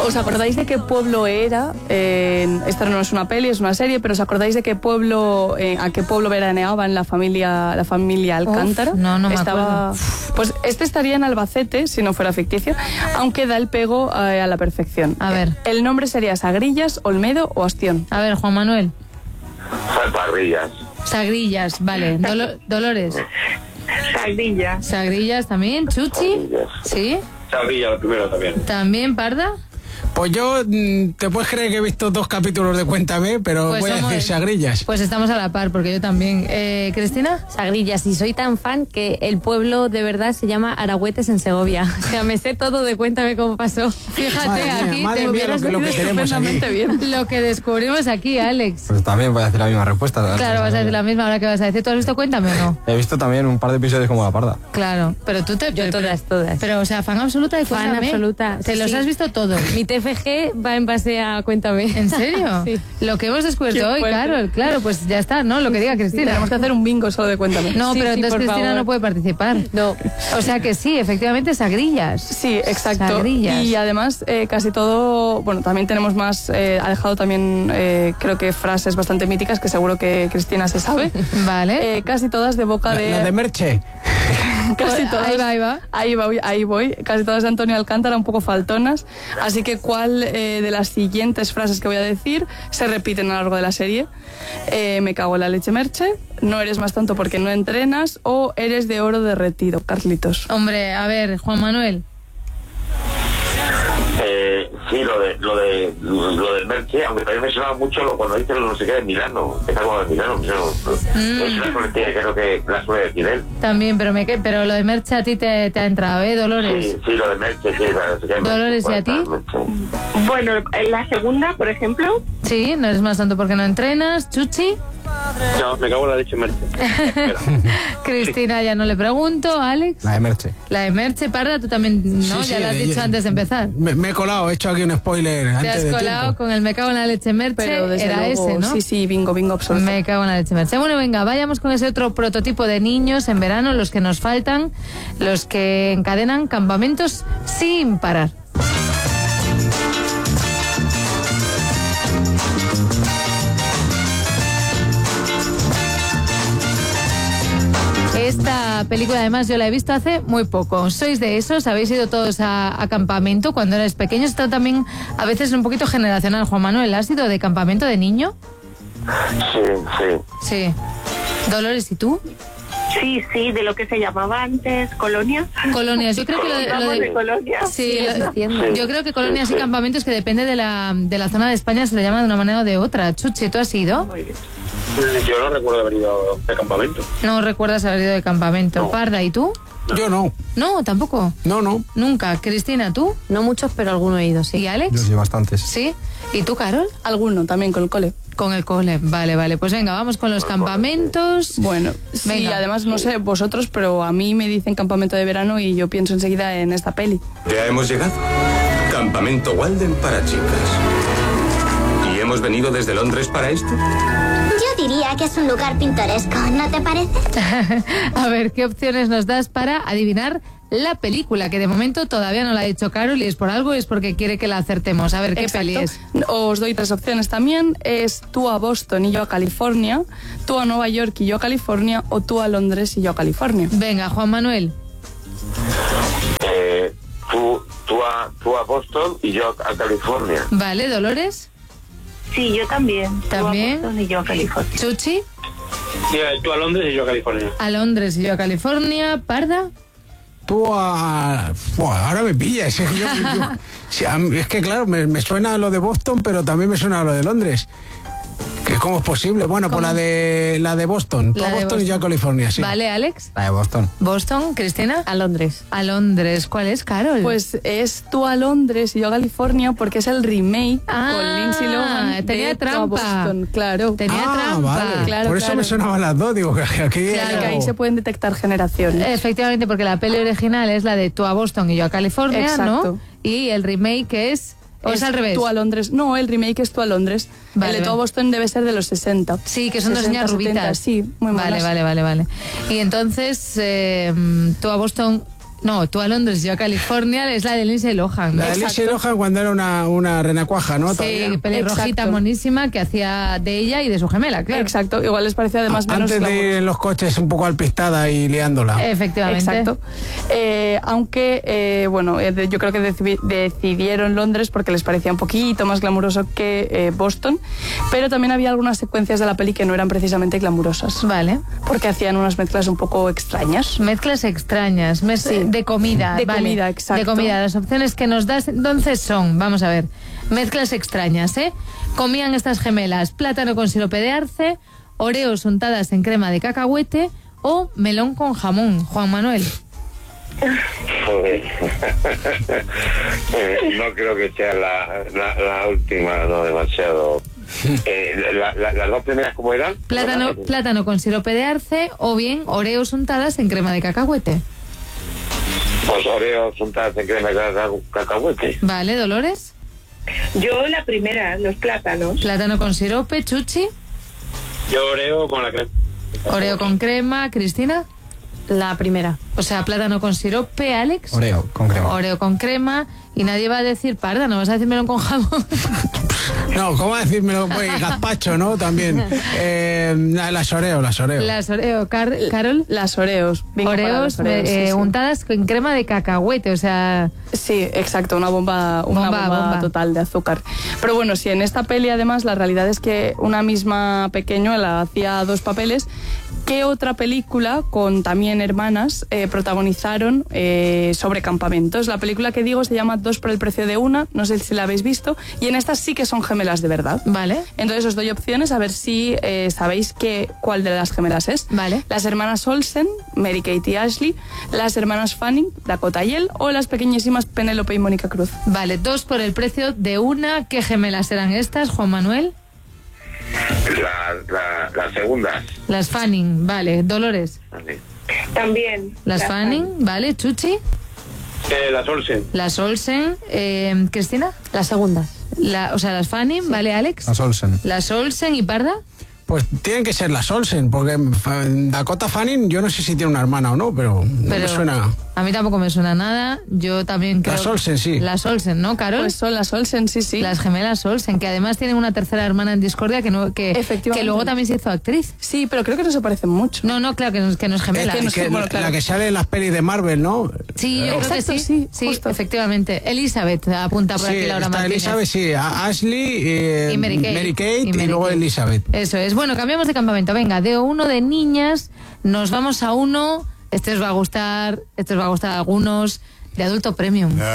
¿Os acordáis de qué pueblo era? Esta no es una peli, es una serie, pero ¿os acordáis de qué pueblo, a qué pueblo veraneaban la familia Alcántara? No me acuerdo. Pues este estaría en Albacete, si no fuera ficticio, aunque da el pego a la perfección. A ver. El nombre sería Sagrillas, Olmedo o Astión. A ver, Juan Manuel. Sagrillas. Sagrillas, vale. Dolores. Sagrillas. Sagrillas también. Chuchi. Sagrillas. ¿Sí? Sagrillas, lo primero también. ¿También Parda? Pues yo, te puedes creer que he visto 2 capítulos de Cuéntame, pero Pues voy a decir Sagrillas. Pues estamos a la par, porque yo también. ¿Cristina? Sagrillas, y soy tan fan que el pueblo de verdad se llama Aragüetes en Segovia. O sea, me sé todo de Cuéntame cómo pasó. Fíjate, aquí madre te mía, hubieras lo que venido tenemos aquí. estupendamente bien. Lo que descubrimos aquí, Alex. Pues también voy a hacer la misma respuesta, ¿verdad? Claro, vas a decir la misma. Ahora que vas a decir, ¿tú has visto Cuéntame o no? He visto también un par de episodios como La Parda. Claro, pero tú te... Yo todas. Pero, o sea, fan absoluta de Fan Cuéntame. absoluta. Te los Sí. has visto todos. Mi TFG va en base a Cuéntame. ¿En serio? Sí. Lo que hemos descubierto Qué hoy, fuerte. Carol. Claro, pues ya está, ¿no? Lo que diga Cristina. Tenemos que hacer un bingo solo de Cuéntame. No, Sí, pero sí, entonces por Cristina favor. no puede participar. No. O sea que sí, efectivamente, Sagrillas. Sí, exacto. Sagrillas. Y además casi todo, bueno, también tenemos más, ha dejado también creo que frases bastante míticas que seguro que Cristina se sabe. Vale. Casi todas de boca de... La de Merche. Casi todas. Ahí va. Voy. Casi todas de Antonio Alcántara, un poco faltonas. Así que, ¿cuál de las siguientes frases que voy a decir se repiten a lo largo de la serie? Me cago en la leche, Merche. No eres más tonto porque no entrenas. O eres de oro derretido, Carlitos. Hombre, a ver, Juan Manuel. Sí, lo del Merche, aunque también me sonaba mucho cuando dice no sé qué de Milano, está como de Milano, es una coletilla que creo que la suele decir él. También, pero lo de Merche a ti te ha entrado, ¿eh, Dolores? Sí, lo de Merche, sí, no sé qué. Dolores, ¿y a ti? Bueno, en la segunda, por ejemplo, Sí, no eres más tonto porque no entrenas. Chuchi. No, me cago en la leche, Merche. Cristina, ya no le pregunto. Alex. La de Merche. La de Merche, Parda, tú también, ¿no? Sí, Ya lo has dicho antes de empezar. Me he colado, he hecho aquí un spoiler Te antes has de colado tiempo. con el me cago en la leche Merche. Pero desde Era luego, ese, ¿no? Sí, bingo absoluto. Me cago en la leche Merche. Bueno, venga, vayamos con ese otro prototipo de niños en verano, los que nos faltan, los que encadenan campamentos sin parar. Esta película además yo la he visto hace muy poco. ¿Sois de esos? ¿Habéis ido todos a campamento cuando erais pequeños? Esto también a veces es un poquito generacional. Juan Manuel, ¿has ido de campamento de niño? Sí. Sí. Dolores, ¿y tú? sí, de lo que se llamaba antes colonias. Colonias. Yo creo que lo de colonias. Sí, existiendo. yo creo que colonias y campamentos que depende de la zona de España se le llama de una manera o de otra. Chuchi, ¿tú has ido? Yo no recuerdo haber ido de campamento. No recuerdas haber ido de campamento. No. Parda, ¿y tú? Yo no. No, tampoco. No. Nunca. Cristina, ¿tú? No muchos, pero alguno he ido, sí. ¿Y Yo Alex? sí, bastantes. ¿Sí? ¿Y tú, Carol? Alguno también con el cole. Con el cole. Vale. Pues venga, vamos con los campamentos. Bueno, sí, Venga. además no sé vosotros, pero a mí me dicen campamento de verano y yo pienso enseguida en esta peli. Ya hemos llegado. Campamento Walden para chicas. ¿Y hemos venido desde Londres para esto? Yo diría que es un lugar pintoresco, ¿no te parece? A ver, ¿qué opciones nos das para adivinar la película? Que de momento todavía no la ha hecho Carol y es por algo y es porque quiere que la acertemos. A ver, ¿qué Exacto. peli es? Os doy 3 opciones también. Es tú a Boston y yo a California, tú a Nueva York y yo a California, o tú a Londres y yo a California. Venga, Juan Manuel. Tú a Boston y yo a California. Vale, Dolores. Sí, yo también. ¿También? Tú a Boston y yo a California. Chuchi. Sí, tú a Londres y yo a California. A Londres y yo a California. Parda. Tú a... Buah, ahora me pillas. Sí, es que claro, me suena lo de Boston, pero también me suena lo de Londres. ¿Cómo es posible? Bueno, pues la de Boston. Tú La a de Boston y yo a California, sí. Vale, Alex. La de Boston. Boston, Cristina. A Londres. A Londres. ¿Cuál es, Carol? Pues es tú a Londres y yo a California porque es el remake Ah, con Lindsay Lohan tenía de Tú a trampa. Boston, claro. Tenía trampa. Vale. Claro, Por eso claro. me sonaban las dos. Digo, que aquí... Claro. Que ahí se pueden detectar generaciones. Efectivamente, porque la peli original es la de tú a Boston y yo a California, Exacto. ¿no? Y el remake es... ¿O es al revés? Tú a Londres. No, el remake es tú a Londres. Vale, el de tú a vale. Boston debe ser de los 60. Sí, que son dos 60, niñas 70, rubitas. sí, muy monas. Vale. Y entonces, tú a Boston No, tú a Londres, yo a California, es la de Lindsay Lohan. La de Lindsay Lohan cuando era una renacuaja, ¿no? Sí, Todavía. pelirrojita, Exacto. monísima, que hacía de ella y de su gemela, claro. Exacto, igual les parecía además menos Antes de ir glamuroso. en los coches un poco alpistada y liándola. Efectivamente. Exacto. Aunque, bueno, yo creo que decidieron Londres porque les parecía un poquito más glamuroso que Boston, pero también había algunas secuencias de la peli que no eran precisamente glamurosas, Vale. porque hacían unas mezclas un poco extrañas. Mezclas extrañas, Sí. de comida. De vale. comida, exacto. De comida. Las opciones que nos das entonces son, vamos a ver, mezclas extrañas, ¿eh? Comían estas gemelas plátano con sirope de arce, oreos untadas en crema de cacahuete o melón con jamón. Juan Manuel. Joder. No creo que sea la última, no demasiado. Las dos primeras, ¿cómo eran? Plátano con sirope de arce o bien oreos untadas en crema de cacahuete. Pues oreos untadas en crema de cacahuete. Vale, Dolores. Yo la primera, los plátanos. Plátano con sirope, Chuchi. Yo oreo con la crema. Oreo con crema, Cristina. La primera. O sea, plátano con sirope, Alex. Oreo con crema. Oreo con crema. Y nadie va a decir parda, no vas a decir melón con jamón. No, ¿cómo decírmelo? Pues gazpacho, ¿no? También. Las Oreo. Las Oreo, Carol. Las Oreos. Bingo para Oreos las Oreos, sí, sí. untadas con crema de cacahuete, o sea... Sí, exacto, una bomba total de azúcar. Pero bueno, sí, en esta peli además la realidad es que una misma pequeñuela hacía dos papeles. ¿Qué otra película con también hermanas protagonizaron sobre campamentos? La película que digo se llama Dos por el precio de una, no sé si la habéis visto, y en esta sí que son gemelas de verdad. Vale. Entonces os doy opciones a ver si sabéis cuál de las gemelas es. Vale. Las hermanas Olsen, Mary Kate y Ashley, las hermanas Fanning, Dakota y Elle, o las pequeñísimas Penélope y Mónica Cruz. Vale, dos por el precio de una. ¿Qué gemelas eran estas, Juan Manuel? Las segundas. Las Fanning, vale. Dolores. También. Las Fanning, vale. Chuchi. Las Olsen. Las Olsen. Cristina. Las segundas. O sea, las Fanning, vale, Alex. Las Olsen. Las Olsen y Parda. Pues tienen que ser las Olsen, porque Dakota Fanning, yo no sé si tiene una hermana o no, pero no me suena. A mí tampoco me suena nada. Yo también creo... Las Olsen, sí. Las Olsen, ¿no, Carol? Pues son las Olsen, sí, sí. Las gemelas Olsen, que además tienen una tercera hermana en discordia que Efectivamente. luego también se hizo actriz. Sí, pero creo que no se parecen mucho. No, claro, que no es gemela. La que sale en las pelis de Marvel, ¿no? Sí, yo creo que Exacto, sí. sí, justo. Efectivamente. Elizabeth apunta por Sí, aquí Laura está Martínez. Elizabeth, sí. Ashley, Y Mary Kate. y Mary luego Kate. Elizabeth. Eso es. Bueno, cambiamos de campamento. Venga, de uno de niñas nos vamos a uno. Este os va a gustar a algunos, de adulto premium.